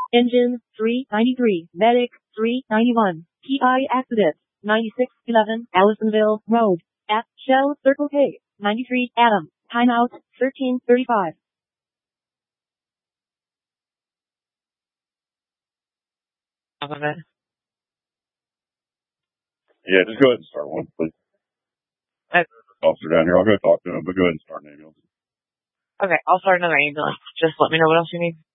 Engine 393, Medic 391, PI accident 9611 Allisonville Road at Shell Circle K 93 Adam. Timeout 13:35. Okay. Yeah, just go ahead and start one, please. Okay. Officer down here, I'll go talk to him, but go ahead and start an ambulance. Okay, I'll start another ambulance. Just let me know what else you need.